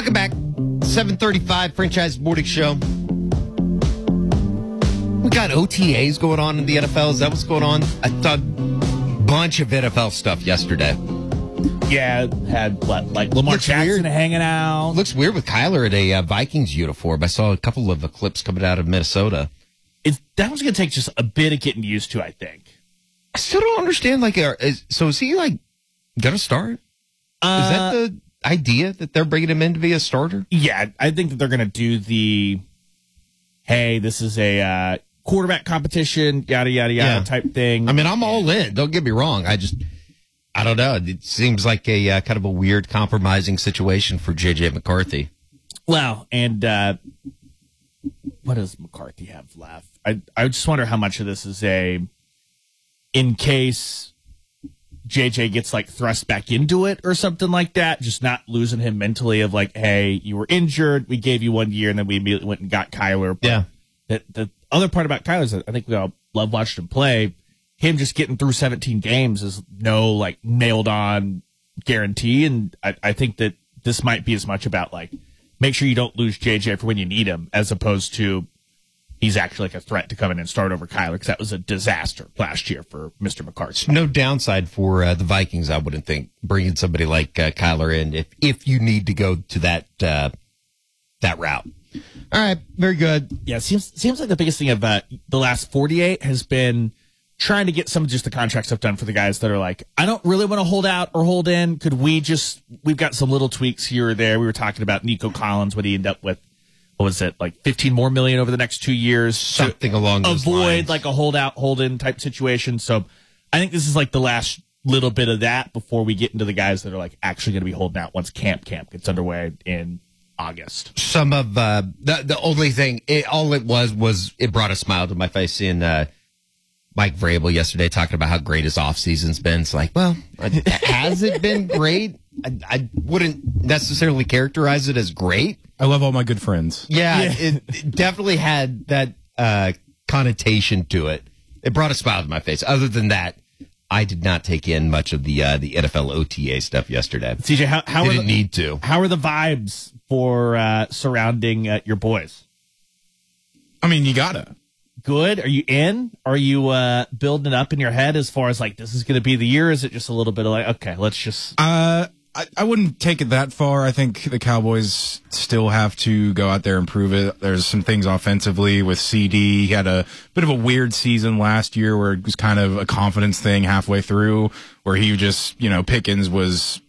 Welcome back. 7:35 Franchise Morning Show. We got OTAs going on in the NFL. Is that what's going on? I thought a bunch of NFL stuff yesterday. Yeah, had like Lamar Looks Jackson weird. hanging out. Looks weird with Kyler at a Vikings uniform. I saw a couple of clips coming out of Minnesota. That was going to take just a bit of getting used to, I think. I still don't understand. So is he going to start? Is that the idea that they're bringing him in to be a starter? Yeah, I think that they're going to do hey, this is a quarterback competition, yada, yada, yada type thing. I mean, I'm all in. Don't get me wrong. I don't know. It seems like a kind of a weird compromising situation for J.J. McCarthy. Well, and what does McCarthy have left? I just wonder how much of this is in case JJ gets thrust back into it or something like that, just not losing him mentally of hey, you were injured, we gave you 1 year, and then we immediately went and got Kyler. But the other part about Kyler is that I think we all love watching him play. Him just getting through 17 games is no nailed on guarantee. And I think that this might be as much about make sure you don't lose JJ for when you need him, as opposed to he's actually a threat to come in and start over Kyler, because that was a disaster last year for Mr. McCarthy. No downside for the Vikings, I wouldn't think, bringing somebody like Kyler in if you need to go to that route. All right, very good. Yeah, seems like the biggest thing of the last 48 has been trying to get some of just the contract stuff done for the guys that are I don't really want to hold out or hold in. We've got some little tweaks here or there. We were talking about Nico Collins, what he ended up with. What was it, 15 more million over the next 2 years? Something along those lines. Avoid a holdout, hold in type situation. So I think this is the last little bit of that before we get into the guys that are actually going to be holding out once camp gets underway in August. Some of the only thing, all it was it brought a smile to my face in Mike Vrabel yesterday talking about how great his offseason's been. It's has it been great? I wouldn't necessarily characterize it as great. I love all my good friends. Yeah. It definitely had that connotation to it. It brought a smile to my face. Other than that, I did not take in much of the NFL OTA stuff yesterday. CJ, how didn't need to. How are the vibes for surrounding your boys? I mean, you gotta. Good. Are you in? Are you building it up in your head as far as this is going to be the year? Is it just a little bit of okay, let's just... I wouldn't take it that far. I think the Cowboys still have to go out there and prove it. There's some things offensively with CD. He had a bit of a weird season last year where it was kind of a confidence thing halfway through, where he just, Pickens was